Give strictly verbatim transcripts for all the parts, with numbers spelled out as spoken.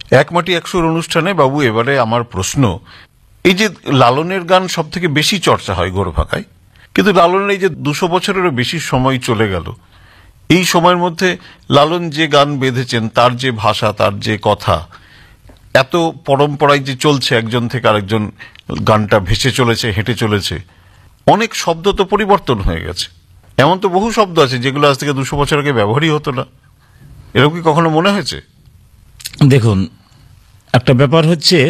এক মাটি একশোর অনুষ্ঠানে বাবু, এবারে আমার প্রশ্ন, এই যে লালনের গান সব থেকে বেশি চর্চা হয় গোরফাকায়, কিন্তু লালনের এই যে দুশো বছরেরও বেশি সময় চলে গেল, এই সময়ের মধ্যে লালন যে গান বেঁধেছেন, তার যে ভাষা, তার যে কথা, এত পরম্পরায় যে চলছে, একজন থেকে আরেকজন গানটা ভেসে চলেছে, হেঁটে চলেছে, অনেক শব্দ তো পরিবর্তন হয়ে গেছে। এমন তো বহু শব্দ আছে যেগুলো আজ থেকে দুশো বছর আগে ব্যবহারই হতো না। এরকম কি কখনো মনে হয়েছে? দেখুন, একটা ব্যাপার হচ্ছে,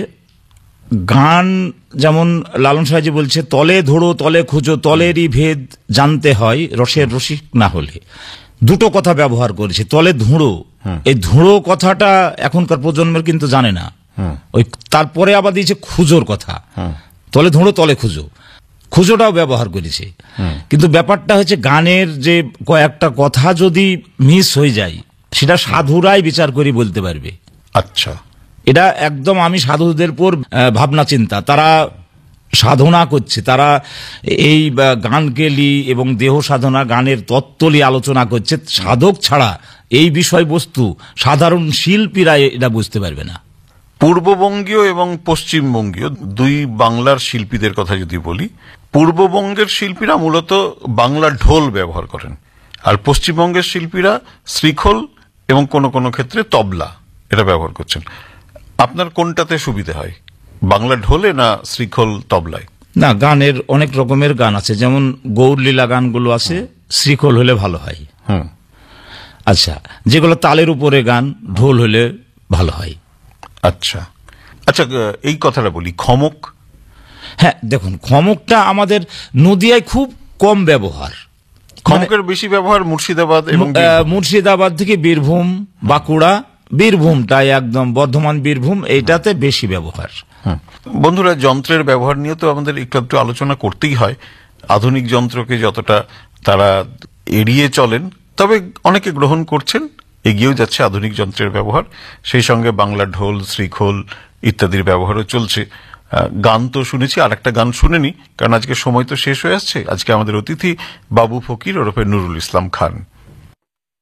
গান যেমন লালন সাহেব বলছে, তলে ধরো তলে খুঁজো, তলেরই ভেদ জানতে হয় রসের রসিক না হলে। দুটো কথা ব্যবহার করেছে, তলে ধুঁড়ো। এই ধুঁড়ো কথাটা এখনকার প্রজন্মের কিন্তু জানে না। ওই তারপরে আবার দিয়েছে খুঁজোর কথা, তলে ধুঁড়ো তলে খুঁজো, খুঁজোটাও ব্যবহার করেছে। কিন্তু ব্যাপারটা হচ্ছে, গানের যে কয়েকটা কথা যদি মিস হয়ে যায়, সেটা সাধুরাই বিচার করে বলতে পারবে। আচ্ছা, এটা একদম আমি সাধুদের উপর ভাবনা চিন্তা, তারা সাধনা করছে, তারা এই গানকে লি এবং দেহ সাধনা, গানের তত্ত্বলি আলোচনা করছে। সাধক ছাড়া এই বিষয়বস্তু সাধারণ শিল্পীরা এটা বুঝতে পারবে না। পূর্ববঙ্গীয় এবং পশ্চিমবঙ্গীয় দুই বাংলার শিল্পীদের কথা যদি বলি, পূর্ববঙ্গের শিল্পীরা মূলত বাংলা ঢোল ব্যবহার করেন, আর পশ্চিমবঙ্গের শিল্পীরা শ্রীখোল এবং কোনো কোনো ক্ষেত্রে তবলা এটা ব্যবহার করছেন। আপনার কোনটাতে সুবিধা হয়, বাংলা ঢোলে না শ্রীখোল তবলায়? না, গানের অনেক রকমের গান আছে, যেমন গৌরলীলা গানগুলো আছে, শ্রীখোল হলে ভালো হয়। হুম, আচ্ছা, যেগুলো তালের উপরে গান, ঢোল হলে ভালো হয়। আচ্ছা আচ্ছা, এই কথাটা বলি, খমক। হ্যাঁ, দেখুন, খমকটা আমাদের নদিয়ায় খুব কম ব্যবহার। খমকের বেশি ব্যবহার মুর্শিদাবাদ এবং মুর্শিদাবাদ থেকে বীরভূম, বাঁকুড়া, বীরভূমটাই একদম বর্ধমান, বীরভূম, এইটাতে বেশি ব্যবহার। বন্ধুরা, যন্ত্রের ব্যবহার নিয়ে তো আমাদের একটু একটু আলোচনা করতেই হয়। আধুনিক যন্ত্রকে যতটা তারা এড়িয়ে চলেন, তবে অনেকে গ্রহণ করছেন, এগিয়েও যাচ্ছে আধুনিক যন্ত্রের ব্যবহার। সেই সঙ্গে বাংলা ঢোল, শ্রীখোল ইত্যাদির ব্যবহারও চলছে। গান তো শুনেছি, আর একটা গান শুনে নি, কারণ আজকে সময় তো শেষ হয়ে আসছে। আজকে আমাদের অতিথি বাবু ফকির ওরফে নুরুল ইসলাম খান।